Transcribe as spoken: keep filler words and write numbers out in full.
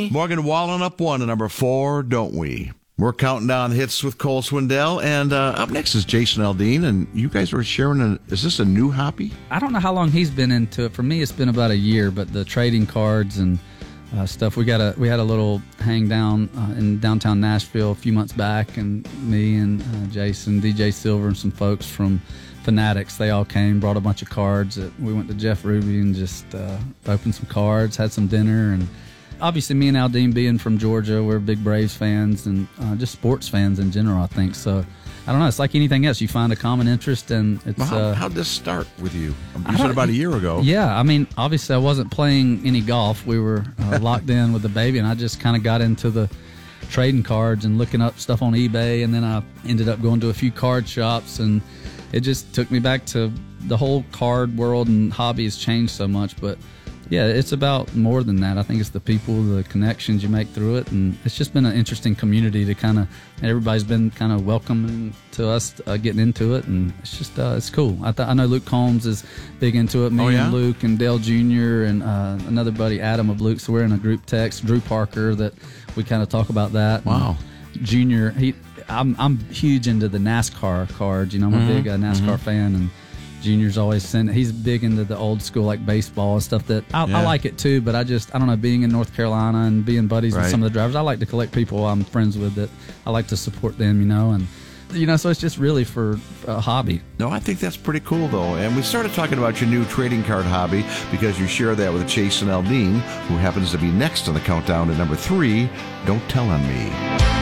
Morgan Wallen up one to number four, Don't We? We're counting down hits with Cole Swindell, and uh, up next is Jason Aldean, and you guys are sharing a, is this a new hobby? I don't know how long he's been into it. For me, it's been about a year, but the trading cards and uh, stuff, we got a we had a little hang down uh, in downtown Nashville a few months back, and me and uh, Jason, D J Silver, and some folks from Fanatics, they all came, brought a bunch of cards. We went to Jeff Ruby and just uh, opened some cards, had some dinner, and obviously, me and Aldean being from Georgia, we're big Braves fans and uh, just sports fans in general, I think. So, I don't know. It's like anything else. You find a common interest, and it's. Well, how, uh, how'd this start with you? You said about a year ago. Yeah, I mean, obviously, I wasn't playing any golf. We were uh, locked in with the baby, and I just kind of got into the trading cards and looking up stuff on eBay, and then I ended up going to a few card shops, and it just took me back to the whole card world, and hobby has changed so much, but. Yeah, it's about more than that. I think it's the people, the connections you make through it, and it's just been an interesting community to kind of. Everybody's been kind of welcoming to us uh, getting into it, and it's just uh, it's cool. I, th- I know Luke Combs is big into it. Me oh, yeah? and Luke and Dale Junior and uh, another buddy Adam of Luke. So we're in a group text. Drew Parker that we kind of talk about that. Wow. And Junior, he, I'm I'm huge into the NASCAR cards. You know, I'm mm-hmm. a big uh, NASCAR mm-hmm. fan, and. Junior's always sent. He's big into the old school like baseball and stuff. That I, yeah. I like it too, but I just I don't know. Being in North Carolina and being buddies right. with some of the drivers, I like to collect people I'm friends with that I like to support them. You know, and you know, so it's just really for a hobby. No, I think that's pretty cool though. And we started talking about your new trading card hobby because you share that with Jason Aldean, who happens to be next on the countdown at number three. Don't Tell on Me.